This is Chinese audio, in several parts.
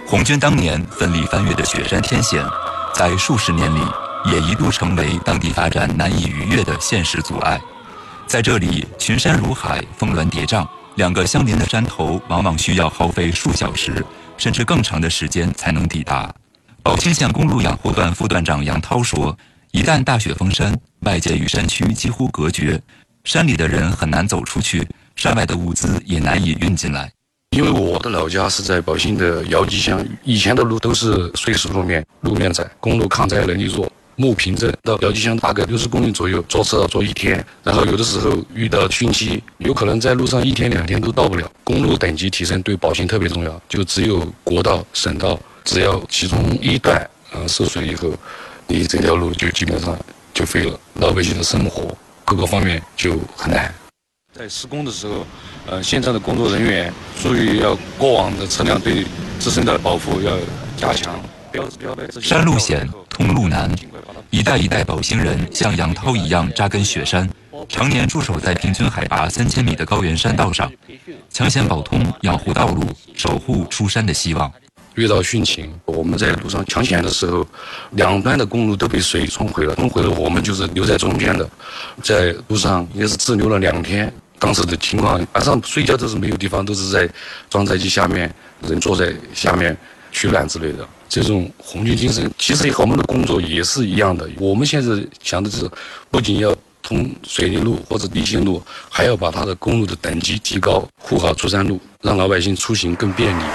红军当年奋力翻越的雪山天险，在数十年里也一度成为当地发展难以逾越的现实阻碍。在这里，群山如海，峰峦叠嶂，两个相连的山头往往需要耗费数小时甚至更长的时间才能抵达。宝清县公路养护段副段长杨涛说，一旦大雪封山，外界与山区几乎隔绝，山里的人很难走出去，山外的物资也难以运进来。 因为我的老家是在宝兴的姚集乡，以前的路都是碎石路面窄，公路抗载能力弱。木坪镇到姚集乡大概60公里左右，坐车要坐1天，然后有的时候遇到汛期，有可能在路上1天2天都到不了。公路等级提升对宝兴特别重要，就只有国道、省道，只要其中一段受水以后，你这条路就基本上就废了，老百姓的生活各个方面就很难。在施工的时候，现场的工作人员注意要过往的车辆对自身的保护要加强。 山路险，通路难，一代一代宝兴人像杨涛一样扎根雪山，常年驻守在平均海拔3000米的高原山道上，抢险保通，养护道路，守护出山的希望。 遇到汛情，我们在路上抢险的时候，两端的公路都被水冲毁了，我们就是留在中间的，在路上也是滞留了2天。当时的情况，晚上睡觉都是没有地方，都是在装载机下面，人坐在下面取暖之类的。这种红军精神，其实和我们的工作也是一样的。我们现在想的是，不仅要通水泥路或者地形路，还要把它的公路的等级提高，护好出山路，让老百姓出行更便利。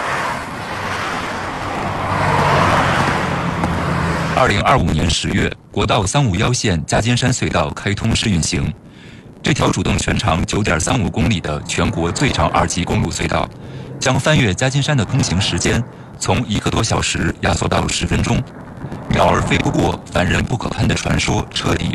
2025年10月，国道351线加尖山隧道开通试运行。这条主动全长9.35公里的全国最长2级公路隧道，将翻越加尖山的通行时间从1个多小时压缩到10分钟。鸟儿飞不过，凡人不可攀的传说彻底